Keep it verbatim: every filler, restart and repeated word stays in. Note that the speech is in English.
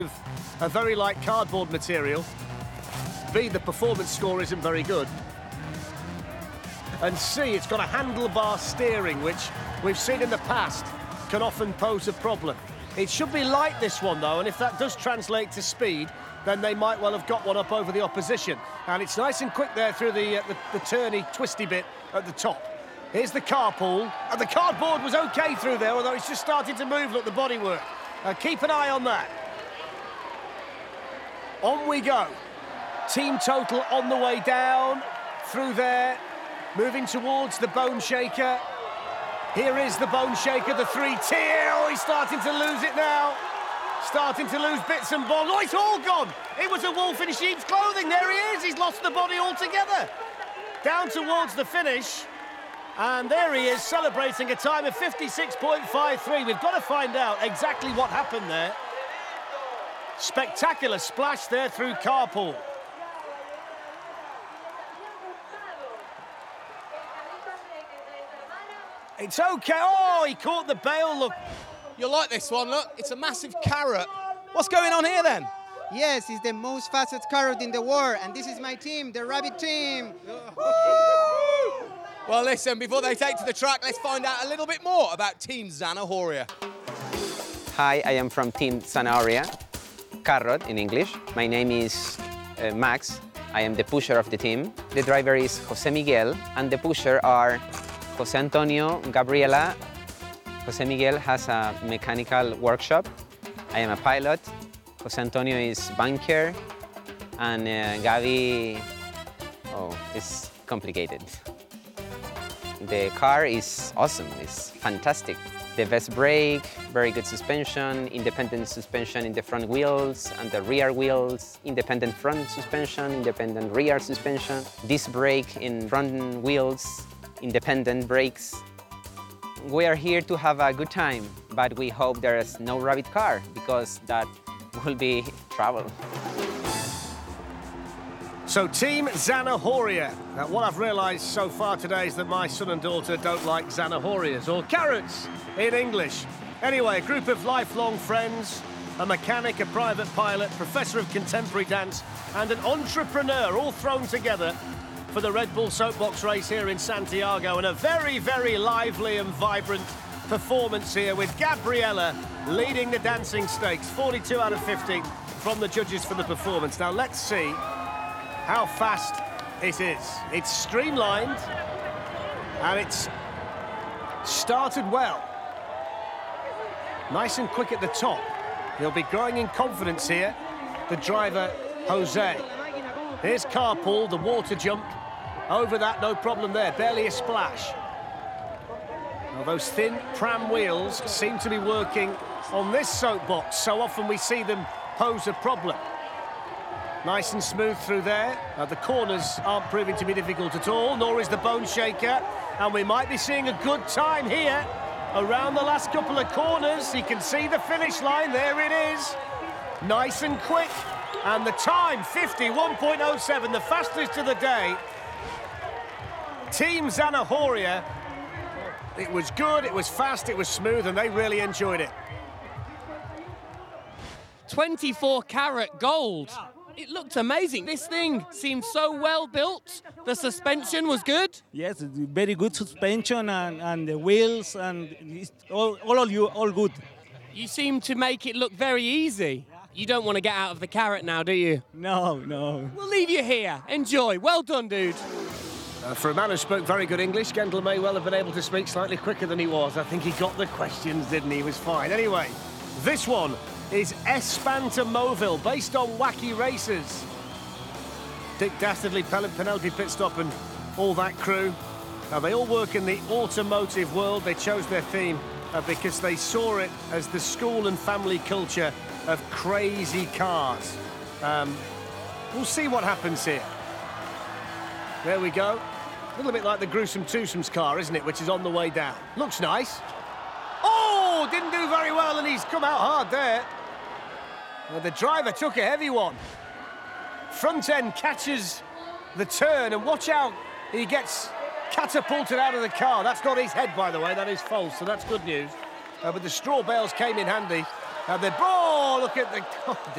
A very light cardboard material. B, the performance score isn't very good. And C, it's got a handlebar steering, which we've seen in the past can often pose a problem. It should be light, this one, though, and if that does translate to speed, then they might well have got one up over the opposition. And it's nice and quick there through the, uh, the, the turny, twisty bit at the top. Here's the carpool. And the cardboard was OK through there, although it's just starting to move, look, the bodywork. Uh, keep an eye on that. On we go. Team total on the way down, through there, moving towards the Bone Shaker. Here is the Bone Shaker, the three-tier. Oh, he's starting to lose it now. Starting to lose bits and bobs. Oh, it's all gone. It was a wolf in sheep's clothing. There he is. He's lost the body altogether. Down towards the finish. And there he is, celebrating a time of fifty-six point five three. We've got to find out exactly what happened there. Spectacular splash there through carpool. It's OK. Oh, he caught the bail, look. You'll like this one, look. It's a massive carrot. What's going on here, then? Yes, it's the most fastest carrot in the world, and this is my team, the Rabbit team. Well, listen, before they take to the track, let's find out a little bit more about Team Zanahoria. Hi, I am from Team Zanahoria, carrot in English. My name is uh, Max. I am the pusher of the team. The driver is Jose Miguel, and the pusher are Jose Antonio, Gabriela. Jose Miguel has a mechanical workshop. I am a pilot. Jose Antonio is banker, and uh, Gabi, oh, it's complicated. The car is awesome, it's fantastic. The best brake, very good suspension, independent suspension in the front wheels and the rear wheels, independent front suspension, independent rear suspension, disc brake in front wheels, independent brakes. We are here to have a good time, but we hope there's no rabbit car, because that will be trouble. So Team Zanahoria. Now, what I've realised so far today is that my son and daughter don't like Zanahorias, or carrots in English. Anyway, a group of lifelong friends, a mechanic, a private pilot, professor of contemporary dance, and an entrepreneur, all thrown together for the Red Bull Soapbox race here in Santiago, and a very, very lively and vibrant performance here with Gabriela leading the dancing stakes, forty-two out of fifty from the judges for the performance. Now, let's see how fast it is. It's streamlined, and it's started well. Nice and quick at the top. He'll be growing in confidence here, the driver, Jose. Here's carpool, the water jump. Over that, no problem there, barely a splash. Now, those thin pram wheels seem to be working on this soapbox. So often we see them pose a problem. Nice and smooth through there. Uh, the corners aren't proving to be difficult at all, nor is the Bone Shaker. And we might be seeing a good time here around the last couple of corners. You can see the finish line, there it is. Nice and quick. And the time, fifty-one point oh seven, the fastest of the day. Team Zanahoria, it was good, it was fast, it was smooth, and they really enjoyed it. twenty-four carat gold. It looked amazing. This thing seemed so well built. The suspension was good. Yes, very good suspension, and, and the wheels, and it's all, all of you, all good. You seem to make it look very easy. You don't want to get out of the carrot now, do you? No, no. We'll leave you here. Enjoy. Well done, dude. Uh, for a man who spoke very good English, Gendel may well have been able to speak slightly quicker than he was. I think he got the questions, didn't he? He was fine. Anyway, this one is Espantamovil, based on Wacky Races. Dick Dastardly, Penelope Pitstop, and all that crew. Now, they all work in the automotive world. They chose their theme uh, because they saw it as the school and family culture of crazy cars. Um, we'll see what happens here. There we go. A little bit like the Gruesome Twosomes car, isn't it, which is on the way down. Looks nice. Oh, didn't do very well, and he's come out hard there. Well, the driver took a heavy one. Front end catches the turn, and watch out, he gets catapulted out of the car. That's not his head, by the way, that is false, so that's good news. Uh, but the straw bales came in handy. Uh, the, oh, look at the...